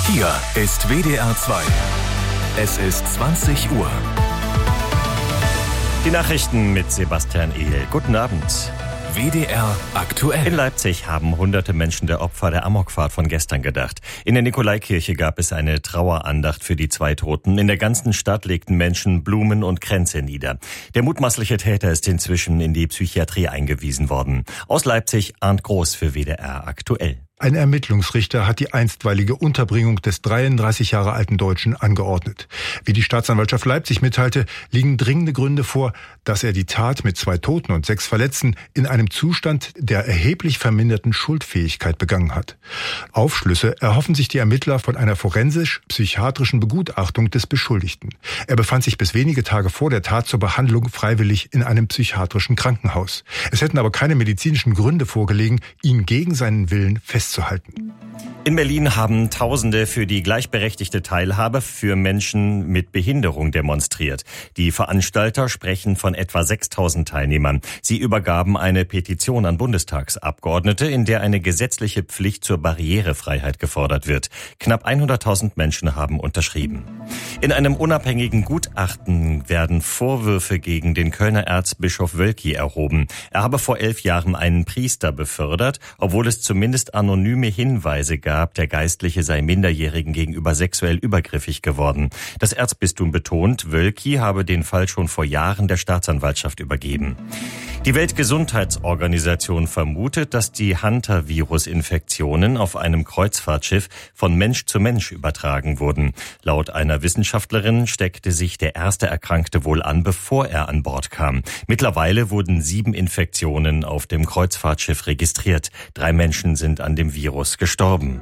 Hier ist WDR 2. Es ist 20 Uhr. Die Nachrichten mit Sebastian Ehl. Guten Abend. WDR aktuell. In Leipzig haben hunderte Menschen der Opfer der Amokfahrt von gestern gedacht. In der Nikolaikirche gab es eine Trauerandacht für die 2 Toten. In der ganzen Stadt legten Menschen Blumen und Kränze nieder. Der mutmaßliche Täter ist inzwischen in die Psychiatrie eingewiesen worden. Aus Leipzig, Arndt Groß für WDR aktuell. Ein Ermittlungsrichter hat die einstweilige Unterbringung des 33 Jahre alten Deutschen angeordnet. Wie die Staatsanwaltschaft Leipzig mitteilte, liegen dringende Gründe vor, dass er die Tat mit 2 Toten und 6 Verletzten in einem Zustand der erheblich verminderten Schuldfähigkeit begangen hat. Aufschlüsse erhoffen sich die Ermittler von einer forensisch-psychiatrischen Begutachtung des Beschuldigten. Er befand sich bis wenige Tage vor der Tat zur Behandlung freiwillig in einem psychiatrischen Krankenhaus. Es hätten aber keine medizinischen Gründe vorgelegen, ihn gegen seinen Willen festzuhalten. In Berlin haben Tausende für die gleichberechtigte Teilhabe für Menschen mit Behinderung demonstriert. Die Veranstalter sprechen von etwa 6.000 Teilnehmern. Sie übergaben eine Petition an Bundestagsabgeordnete, in der eine gesetzliche Pflicht zur Barrierefreiheit gefordert wird. Knapp 100.000 Menschen haben unterschrieben. In einem unabhängigen Gutachten werden Vorwürfe gegen den Kölner Erzbischof Wölki erhoben. Er habe vor 11 Jahren einen Priester befördert, obwohl es zumindest anonyme Hinweise gab, der Geistliche sei Minderjährigen gegenüber sexuell übergriffig geworden. Das Erzbistum betont, Wölki habe den Fall schon vor Jahren der Staatsanwaltschaft übergeben. Die Weltgesundheitsorganisation vermutet, dass die Hantavirus-Infektionen auf einem Kreuzfahrtschiff von Mensch zu Mensch übertragen wurden. Laut einer Wissenschaftlerin steckte sich der erste Erkrankte wohl an, bevor er an Bord kam. Mittlerweile wurden 7 Infektionen auf dem Kreuzfahrtschiff registriert. 3 Menschen sind an dem Virus gestorben.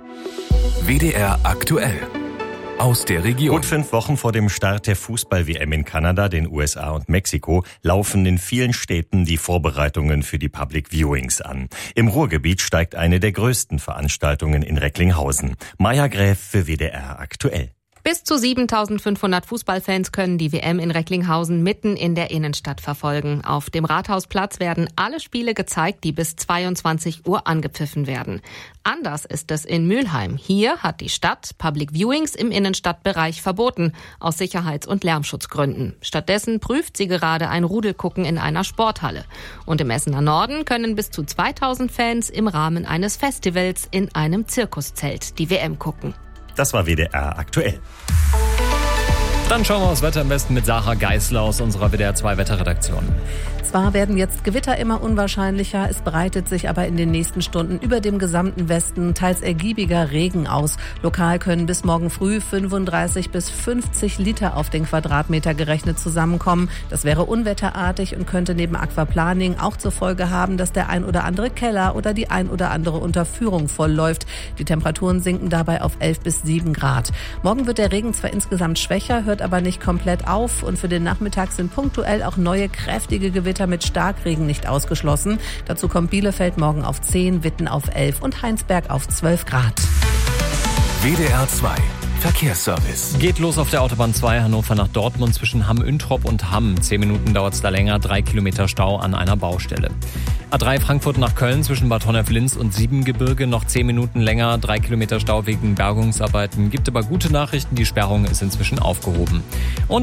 WDR aktuell. Aus der Region. Gut 5 Wochen vor dem Start der Fußball-WM in Kanada, den USA und Mexiko laufen in vielen Städten die Vorbereitungen für die Public Viewings an. Im Ruhrgebiet steigt eine der größten Veranstaltungen in Recklinghausen. Maja Gräf für WDR aktuell. Bis zu 7.500 Fußballfans können die WM in Recklinghausen mitten in der Innenstadt verfolgen. Auf dem Rathausplatz werden alle Spiele gezeigt, die bis 22 Uhr angepfiffen werden. Anders ist es in Mülheim. Hier hat die Stadt Public Viewings im Innenstadtbereich verboten, aus Sicherheits- und Lärmschutzgründen. Stattdessen prüft sie gerade ein Rudelgucken in einer Sporthalle. Und im Essener Norden können bis zu 2.000 Fans im Rahmen eines Festivals in einem Zirkuszelt die WM gucken. Das war WDR aktuell. Dann schauen wir aufs Wetter am besten mit Sarah Geisler aus unserer WDR 2 Wetterredaktion. Zwar werden jetzt Gewitter immer unwahrscheinlicher, es breitet sich aber in den nächsten Stunden über dem gesamten Westen teils ergiebiger Regen aus. Lokal können bis morgen früh 35 bis 50 Liter auf den Quadratmeter gerechnet zusammenkommen. Das wäre unwetterartig und könnte neben Aquaplaning auch zur Folge haben, dass der ein oder andere Keller oder die ein oder andere Unterführung vollläuft. Die Temperaturen sinken dabei auf 11 bis 7 Grad. Morgen wird der Regen zwar insgesamt schwächer, hört aber nicht komplett auf und für den Nachmittag sind punktuell auch neue kräftige Gewitter mit Starkregen nicht ausgeschlossen. Dazu kommt Bielefeld morgen auf 10, Witten auf 11 und Heinsberg auf 12 Grad. WDR 2 Verkehrsservice. Geht los auf der Autobahn 2 Hannover nach Dortmund zwischen Hamm-Üntrop und Hamm. 10 Minuten dauert es da länger, 3 Kilometer Stau an einer Baustelle. A3 Frankfurt nach Köln zwischen Bad Honnef-Linz und Siebengebirge noch 10 Minuten länger, 3 Kilometer Stau wegen Bergungsarbeiten. Gibt aber gute Nachrichten, die Sperrung ist inzwischen aufgehoben. Und